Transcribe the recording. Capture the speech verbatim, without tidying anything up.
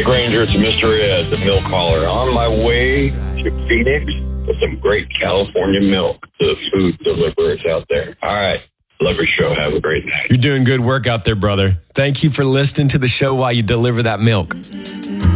Jake Ranger, it's Mister Ed, the milk hauler, on my way to Phoenix with some great California milk to the food deliverers out there. All right. Love your show. Have a great night. You're doing good work out there, brother. Thank you for listening to the show while you deliver that milk.